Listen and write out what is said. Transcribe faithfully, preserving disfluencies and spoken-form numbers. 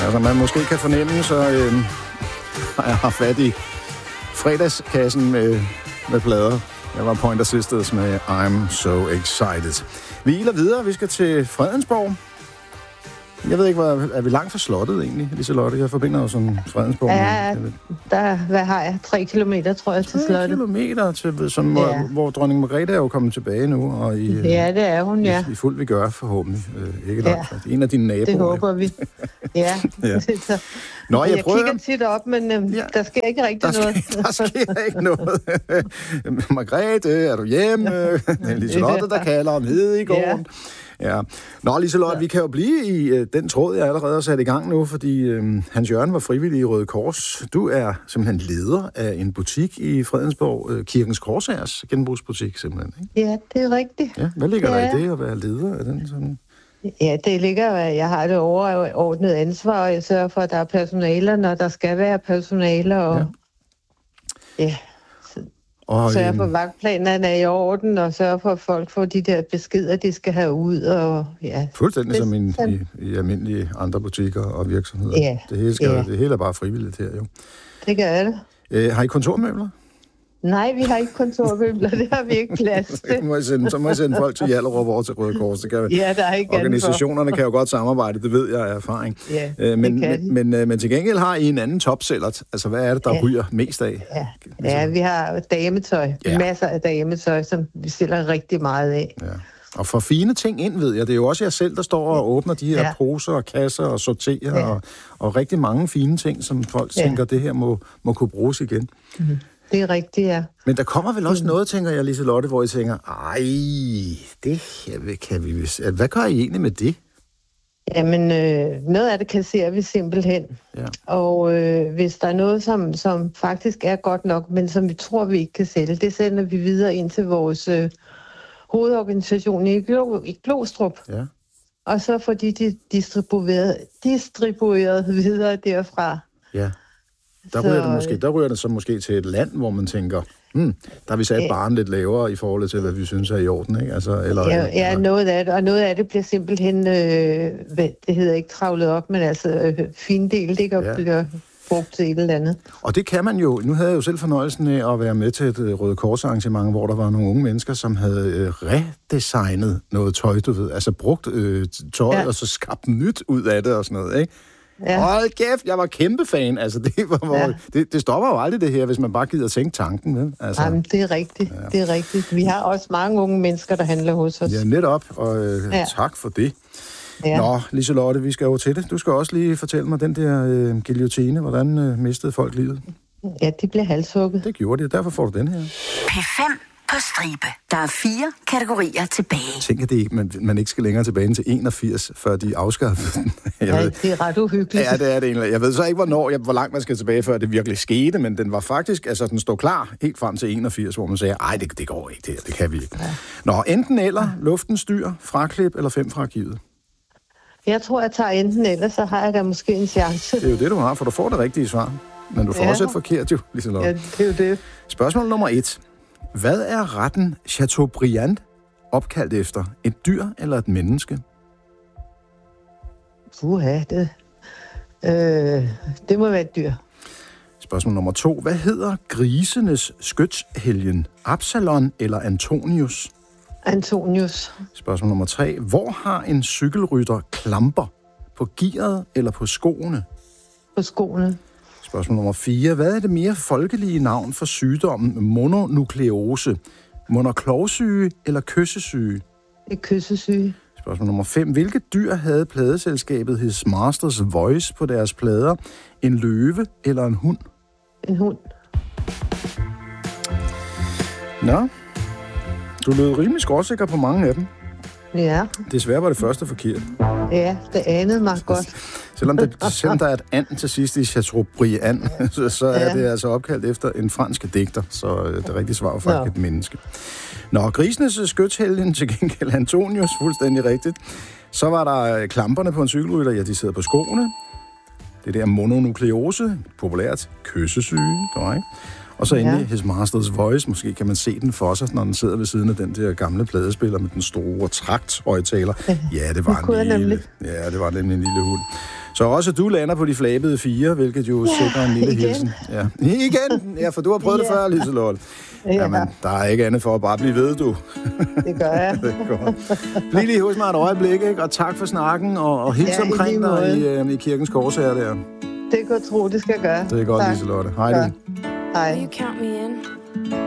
Altså, man måske kan fornemme, så øh, har jeg haft fat i fredagskassen med, med plader. Jeg var Pointer Sisters med I'm So Excited. Vi iler videre. Vi skal til Fredensborg. Jeg ved ikke, hvad, er vi langt fra slottet egentlig, Liselotte? Jeg forbinder jo sådan Fredensborg. Ja, der, hvad har jeg? Tre kilometer, tror jeg, til slottet. Tre kilometer, til, som, ja. hvor, hvor dronning Margrethe er jo kommet tilbage nu. Og i, ja, det er hun, ja. I, i fuld vi gør, forhåbentlig. Øh, ikke langt. Ja. En af dine naboer. Det håber vi. Ja. ja. Så, Nå, jeg, jeg prøver... kigger tit op, men øhm, ja. der sker ikke rigtig der noget. Sker, der sker ikke noget. Margrethe, er du hjemme? Liselotte, der kalder om Hedegaard. Ja. Ja. Nå, Liselotte, ja. vi kan jo blive i uh, den tråd, jeg allerede har sat i gang nu, fordi uh, Hans Jørgen var frivillig i Røde Kors. Du er simpelthen leder af en butik i Fredensborg, uh, Kirkens Korsagers genbrugsbutik, simpelthen, ikke? Ja, det er rigtigt. Ja. Hvad ligger ja. der i det at være leder af den sådan? Ja, det ligger, at jeg har det overordnet ansvar, og jeg sørger for, at der er personaler, når der skal være personaler, og ja, ja og sørger for, at vagtplanerne er i orden, og sørger for, at folk får de der beskeder, de skal have ud, og ja. Fuldstændig det, som i, i, i almindelige andre butikker og virksomheder. Ja. Det hele, skal, ja. det hele er bare frivilligt her, jo. Det gør det. Øh, har I kontormøbler? Nej, vi har ikke kontormøbler, det har vi ikke plads til. må sende, så må jeg sende folk til Hjallerup over til Røde Kors. Det kan, ja, der er ikke organisationerne kan jo godt samarbejde, det ved jeg af erfaring. Ja, øh, men, men, men, men til gengæld har I en anden topseller. Altså, hvad er det, der ja. ryger mest af? Ja, ja vi har dametøj. Ja. Masser af dametøj, som vi sælger rigtig meget af. Ja. Og for fine ting ind, ved jeg. Det er jo også jer selv, der står og åbner de her ja. poser og kasser og sorterer. Ja. Og, og rigtig mange fine ting, som folk ja. tænker, det her må, må kunne bruges igen. Mm-hmm. Det er rigtigt, ja. Men der kommer vel også noget, tænker jeg, Liselotte, hvor I tænker, ej, det kan vi vist. Hvad gør I egentlig med det? Jamen, øh, noget af det kasserer vi simpelthen. Ja. Og øh, hvis der er noget, som, som faktisk er godt nok, men som vi tror, vi ikke kan sælge, det sender vi videre ind til vores øh, hovedorganisation i, Glo- i Glostrup. Ja. Og så får de, de distribueret, distribueret videre derfra. Ja. Der ryger, det måske, der ryger det så måske til et land, hvor man tænker, hmm, der har vi sat barren lidt lavere i forhold til, hvad vi synes er i orden, ikke? Altså, eller, ja, ja, noget af det, og noget af det bliver simpelthen, øh, det hedder ikke travlet op, men altså øh, fine del, det kan ja. blive brugt til et eller andet. Og det kan man jo, nu havde jeg jo selv fornøjelsen af at være med til et Røde Kors arrangement, hvor der var nogle unge mennesker, som havde øh, redesignet noget tøj, du ved, altså brugt øh, tøj, ja. og så skabt nyt ud af det og sådan noget, ikke? Ja. Hold kæft, jeg var kæmpe fan. Altså, det, var, hvor, ja. det, det stopper jo aldrig det her, hvis man bare gider tænke tanken. Med. Altså, Jamen, det er rigtigt. Ja. Det er rigtigt. Vi har også mange unge mennesker, der handler hos os. Ja, netop. Og øh, ja. tak for det. Ja. Nå, Liselotte, vi skal jo til det. Du skal også lige fortælle mig den der øh, guillotine. Hvordan øh, mistede folk livet? Ja, de blev halshugget. Det gjorde de, og derfor får du den her. P fem på stribe. Der er fire kategorier tilbage. Tænk, at det, man, man ikke skal længere tilbage end til enogfirs, før de afskaffede den. Ja, ved, det er ret uhyggeligt. Ja, det er det egentlig. Jeg ved så ikke, hvornår, jeg, hvor langt man skal tilbage, før det virkelig skete, men den var faktisk, altså den stod klar helt frem til enogfirs, hvor man sagde, ej, det, det går ikke, det, det kan vi ikke. Ja. Nå, enten eller, luftens styr, fraklip eller fem fra arkivet. Jeg tror, jeg tager enten eller, så har jeg da måske en chance. Det er jo det, du har, for du får det rigtige svar. Men du får ja. også et forkert, jo, Liselotte. Ja, det er jo det. Spørgsmål nummer et. Hvad er retten Chateaubriand opkaldt efter? Et dyr eller et menneske? Uha, det, øh, det må være et dyr. Spørgsmål nummer to. Hvad hedder grisenes skytshelgen? Absalon eller Antonius? Antonius. Spørgsmål nummer tre. Hvor har en cykelrytter klamper? På gearet eller på skoene? På skoene. Spørgsmål nummer fire. Hvad er det mere folkelige navn for sygdommen mononukleose? Monoklovsyge eller kyssesyge? Det er kyssesyge. Spørgsmål nummer fem. Hvilke dyr havde pladeselskabet His Masters Voice på deres plader? En løve eller en hund? En hund. Nå, du lød rimelig skråsikker på mange af dem. Ja. Desværre var det første forkert. Ja, det anede mig godt. Selvom, det, selvom der er et and til sidst i Chateaubriand, så, så er ja. det altså opkaldt efter en fransk digter, så det rigtige svar var faktisk et menneske. Nå, grisenes skytshelgen til gengæld Antonius, fuldstændig rigtigt. Så var der klamperne på en cykelrytter, ja, de sidder på skoene. Det der mononukleose, populært kyssesyge, korrekt. Og så inde ja. i His Masters Voice, måske kan man se den for sig, når den sidder ved siden af den der gamle pladespiller med den store trakt-højtaler. Ja, det var en lille, ja, det var nemlig en lille hund. Så også du lander på de flabede fire, hvilket jo ja, sikrer en lille igen. hilsen. Ja, igen! Ja, for du har prøvet ja. det før, Liselotte. Ja. Jamen, der er ikke andet for at bare blive ved, du. Det gør jeg. Det går. Bliv lige hos mig et øjeblik, ikke? Og tak for snakken, og, og hils ja, omkring dig i, uh, i Kirkens Korshær der. Det kan jeg tro, det skal gøre. Det er godt, tak. Liselotte. Hej du. Hej. You count me in.